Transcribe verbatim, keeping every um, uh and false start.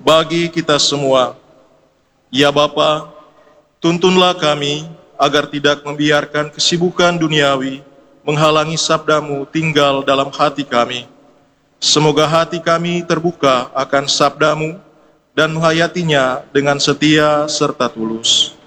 bagi kita semua. Ya Bapa, tuntunlah kami agar tidak membiarkan kesibukan duniawi menghalangi sabdamu tinggal dalam hati kami. Semoga hati kami terbuka akan sabdamu dan menghayatinya dengan setia serta tulus.